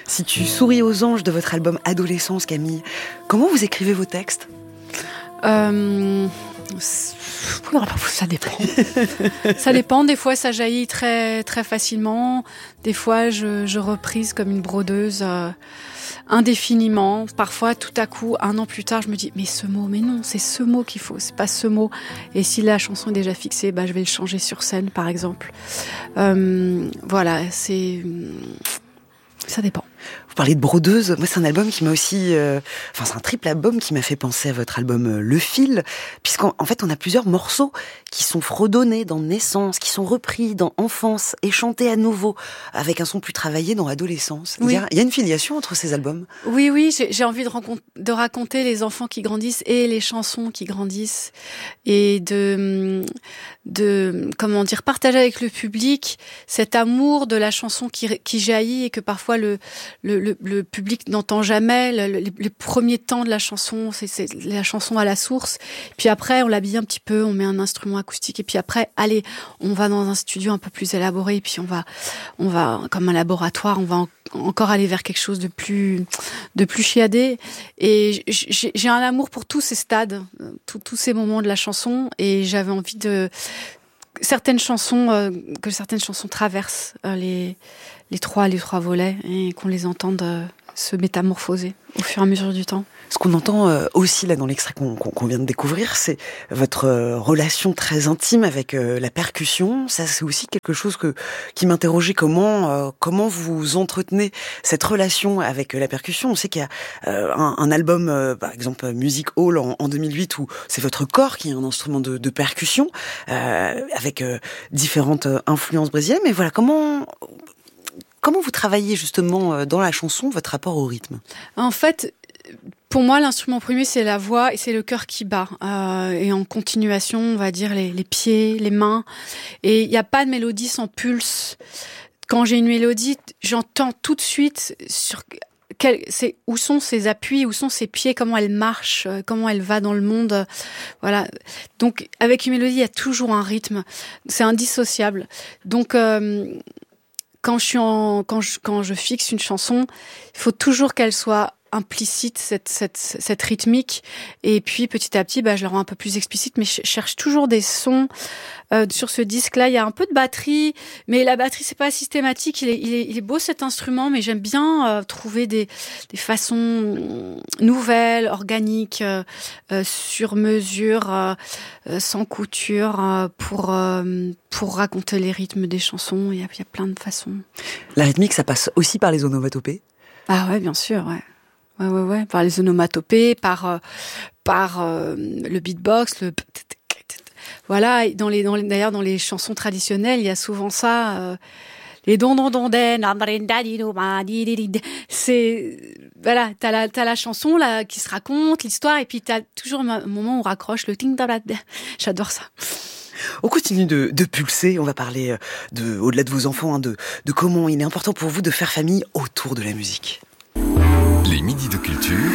Si tu souris aux anges de votre album Adolescence, Camille, comment vous écrivez vos textes ? Ça dépend. Ça dépend. Des fois, ça jaillit très, très facilement. Des fois, je reprise comme une brodeuse indéfiniment. Parfois, tout à coup, 1 an plus tard, je me dis mais ce mot, mais non, c'est ce mot qu'il faut, c'est pas ce mot. Et si la chanson est déjà fixée, je vais le changer sur scène, par exemple. Voilà, ça dépend. Vous parlez de brodeuse. Moi, c'est un album qui m'a aussi... c'est un triple album qui m'a fait penser à votre album Le Fil, puisqu'en fait, on a plusieurs morceaux qui sont fredonnés dans Naissance, qui sont repris dans Enfance et chantés à nouveau, avec un son plus travaillé dans Adolescence. Oui. Il y a une filiation entre ces albums. Oui, j'ai envie de raconter les enfants qui grandissent et les chansons qui grandissent, et de partager avec le public cet amour de la chanson qui jaillit et que parfois le public n'entend jamais. Les premiers temps de la chanson, c'est la chanson à la source. Puis après, on l'habille un petit peu, on met un instrument acoustique, et puis après, allez, on va dans un studio un peu plus élaboré, et puis on va comme un laboratoire, on va encore aller vers quelque chose de plus chiadé. Et j'ai un amour pour tous ces stades, tous ces moments de la chanson, et j'avais envie que certaines chansons traversent les trois volets, et qu'on les entende se métamorphoser au fur et à mesure du temps. Ce qu'on entend aussi là dans l'extrait qu'on vient de découvrir, c'est votre relation très intime avec la percussion. Ça, c'est aussi quelque chose qui m'interrogeait. Comment vous entretenez cette relation avec la percussion ? On sait qu'il y a un album, par exemple Music Hall en 2008, où c'est votre corps qui est un instrument de percussion, avec différentes influences brésiliennes. Mais voilà, comment vous travaillez justement dans la chanson votre rapport au rythme ? En fait, pour moi, l'instrument premier, c'est la voix et c'est le cœur qui bat. Et en continuation, on va dire les pieds, les mains. Et il n'y a pas de mélodie sans pulse. Quand j'ai une mélodie, j'entends tout de suite où sont ses appuis, où sont ses pieds, comment elle marche, comment elle va dans le monde. Voilà. Donc, avec une mélodie, il y a toujours un rythme. C'est indissociable. Donc, quand je fixe une chanson, il faut toujours qu'elle soit implicite, cette rythmique, et puis petit à petit je la rends un peu plus explicite, mais je cherche toujours des sons. Sur ce disque-là, il y a un peu de batterie, mais la batterie, c'est pas systématique. Il est beau cet instrument, mais j'aime bien trouver des façons nouvelles, organiques, sur mesure, sans couture, pour raconter les rythmes des chansons. Il y a plein de façons. La rythmique, ça passe aussi par les onomatopées ? Ah ouais, bien sûr, ouais. Ouais. Par les onomatopées, par le beatbox, voilà. D'ailleurs, dans les chansons traditionnelles, il y a souvent ça. Les c'est voilà, t'as la chanson là qui se raconte l'histoire, et puis t'as toujours un moment où on raccroche le ting. J'adore ça. On continue de pulser. On va parler au-delà de vos enfants, de comment il est important pour vous de faire famille autour de la musique. Les midis de culture.